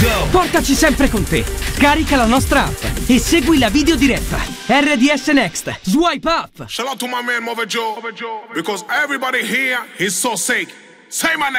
Portaci sempre con te. Scarica la nostra app e segui la videodiretta. RDS Next. Swipe up. Shout out to my man Mother Joe, because everybody here is so sick. Say my name.